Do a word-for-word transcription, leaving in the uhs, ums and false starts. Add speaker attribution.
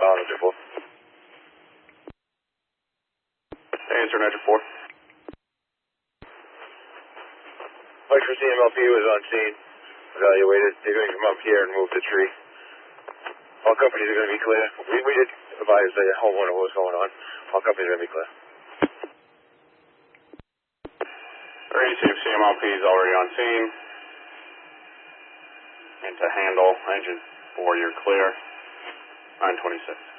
Speaker 1: on Niger four.
Speaker 2: Answer Niger four.
Speaker 1: Mike for C M L P was on scene, evaluated. They're going to come up here and move the tree. All companies are going to be clear. We, we did advise the homeowner what was going on. All companies are going to be clear.
Speaker 2: Ready to see if C M L P is already on scene. And to handle engine four, you're clear. nine twenty-six.